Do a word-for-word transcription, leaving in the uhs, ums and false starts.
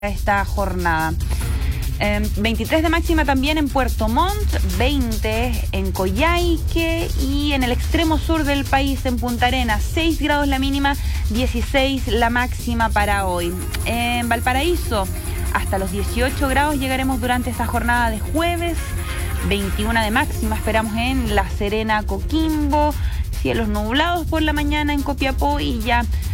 esta jornada. Eh, veintitrés de máxima también en Puerto Montt, veinte en Coyhaique y en el extremo sur del país, en Punta Arenas, seis grados la mínima, dieciséis la máxima para hoy. En Valparaíso, hasta los dieciocho grados llegaremos durante esta jornada de jueves, veintiuno de máxima esperamos en La Serena, Coquimbo, cielos nublados por la mañana en Copiapó y ya